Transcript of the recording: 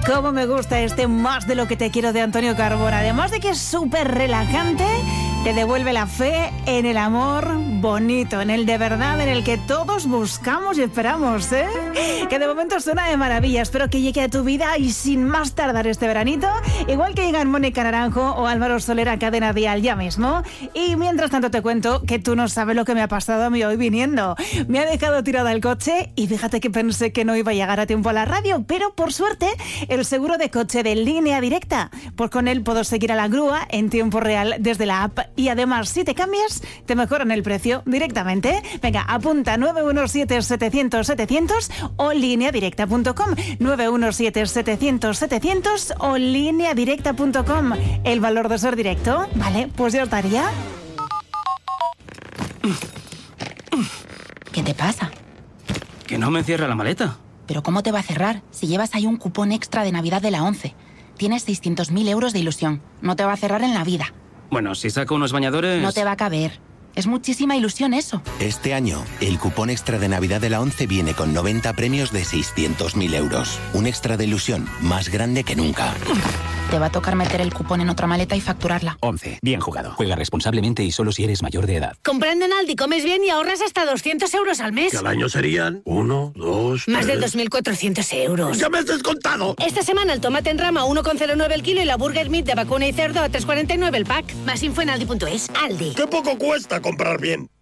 Cómo me gusta este Más de lo que te quiero de Antonio Carbone. Además de que es súper relajante, te devuelve la fe en el amor bonito, en el de verdad, en el que todos buscamos y esperamos, ¿eh? Que de momento suena de maravilla. Espero que llegue a tu vida y sin más tardar este veranito, igual que llegan Mónica Naranjo o Álvaro Soler a Cadena Dial ya mismo. Y mientras tanto te cuento que tú no sabes lo que me ha pasado a mí hoy viniendo. Me ha dejado tirada el coche y fíjate que pensé que no iba a llegar a tiempo a la radio, pero por suerte el seguro de coche de Línea Directa, pues con él puedo seguir a la grúa en tiempo real desde la app. Y además, si te cambias, te mejoran el precio directamente. Venga, apunta 917-700-700 o lineadirecta.com. 917-700-700 o lineadirecta.com. El valor de ser directo, ¿vale? Pues ya estaría. ¿Qué te pasa? Que no me cierra la maleta. ¿Pero cómo te va a cerrar? Si llevas ahí un cupón extra de Navidad de la 11. Tienes 600.000 euros de ilusión. No te va a cerrar en la vida. Bueno, si saco unos bañadores... No te va a caber. Es muchísima ilusión eso. Este año, el cupón extra de Navidad de la 11 viene con 90 premios de 600.000 euros. Un extra de ilusión más grande que nunca. Te va a tocar meter el cupón en otra maleta y facturarla. 11. Bien jugado. Juega responsablemente y solo si eres mayor de edad. Comprando en Aldi comes bien y ahorras hasta 200 euros al mes. Que al año serían 1, 2, Más 3... de 2.400 euros. ¡Ya me has descontado! Esta semana el tomate en rama 1,09 el kilo y la burger meat de vacuna y cerdo a 3,49 el pack. Más info en aldi.es. Aldi. ¡Qué poco cuesta comprar bien!